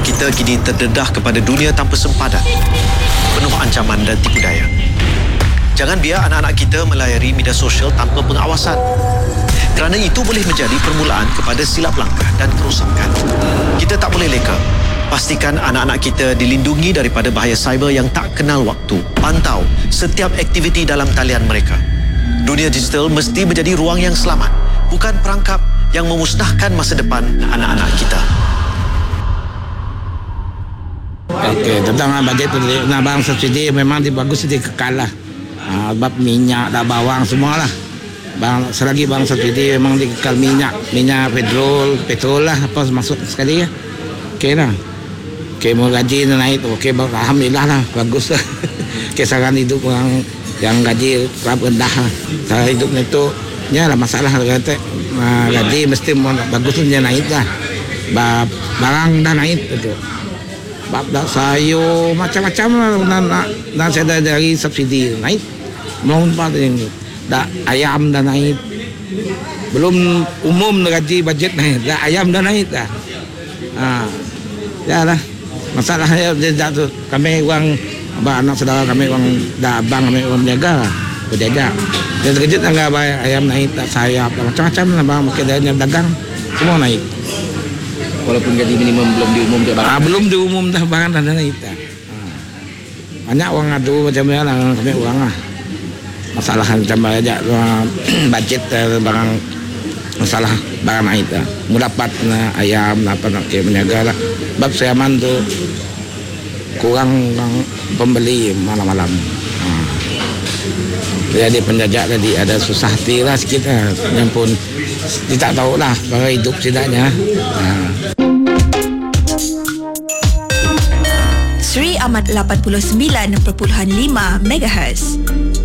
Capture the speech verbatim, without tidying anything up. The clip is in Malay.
kita kini terdedah kepada dunia tanpa sempadan, penuh ancaman dan tipu daya. Jangan biar anak-anak kita melayari media sosial tanpa pengawasan, kerana itu boleh menjadi permulaan kepada silap langkah dan kerosakan. Kita tak boleh leka. Pastikan anak-anak kita dilindungi daripada bahaya cyber yang tak kenal waktu. Pantau setiap aktiviti dalam talian mereka. Dunia digital mesti menjadi ruang yang selamat, bukan perangkap yang memusnahkan masa depan anak-anak kita. Okey, tentang bajet tu, nah, barang subsidi memang bagus dia kekal lah. Ha, bab minyak dan bawang semualah. Bang, selagi barang subsidi memang dikekal minyak, minyak petrol, petrol lah apa masuk sekali ya. Okey lah. Okey, mau gaji naik tu, okey, alhamdulillah lah, bagus lah. Kisaran hidup orang yang gaji terlalu rendah lah. Cara hidup itu, ya lah masalah kata, uh, gaji mesti bagus dia naik lah. Bab, barang dah naik tu. Bab dah sayur, macam-macam lah, nak, nak, nak saya dari subsidi naik. Belum pada yang dah ayam dah naik. Belum umum gaji bajet naik, dah ayam dah naik dah. Ha, ya lah. Masalahnya dia jatuh. Kami orang anak saudara kami orang dah abang kami orang berjaga, berjaga. Dia terkejut enggak bayar ayam naik, tak sayap, macam-macam lah bang. Mungkin dia dagang semua naik. Walaupun gaji minimum belum diumum dia ah, belum diumum dah barang dah naik dah. Ah. Banyak orang adu macam mana lah kami orang lah. Masalah macam banyak budget barang, masalah barang naik dah. Mau dapat nah, ayam apa nak ke menjaga lah. Bab siaman tu kurang pembeli malam-malam. Ha. Jadi penjajak tadi ada susah hati lah sikit lah. Yang pun dia tak tahu lah cara hidup setidaknya. Ha. Sri Ahmad lapan puluh sembilan perpuluhan lima megahertz.